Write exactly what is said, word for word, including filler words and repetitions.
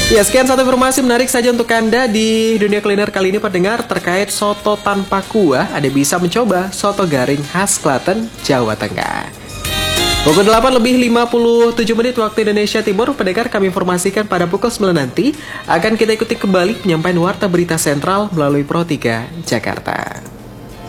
Ya, sekian satu informasi menarik saja untuk Anda di dunia kuliner kali ini pendengar terkait soto tanpa kuah. Anda bisa mencoba soto garing khas Klaten, Jawa Tengah. Pukul delapan lebih lima puluh tujuh menit waktu Indonesia Timur, pendengar kami informasikan pada pukul sembilan nanti akan kita ikuti kembali penyampaian warta berita sentral melalui Pro tiga Jakarta.